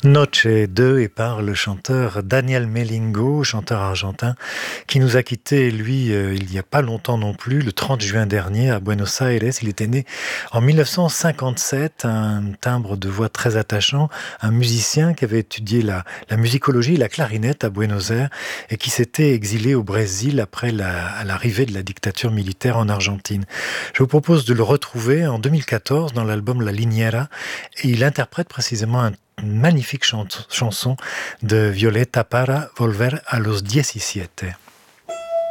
Noche 2 et par le chanteur Daniel Melingo, chanteur argentin, qui nous a quittés, lui, il n'y a pas longtemps non plus, le 30 juin dernier à Buenos Aires. Il était né en 1957, un timbre de voix très attachant, un musicien qui avait étudié la musicologie et la clarinette à Buenos Aires et qui s'était exilé au Brésil après l'arrivée de la dictature militaire en Argentine. Je vous propose de le retrouver en 2014 dans l'album La Liniera et il interprète précisément une magnifique chanson de Violeta para volver a los 17.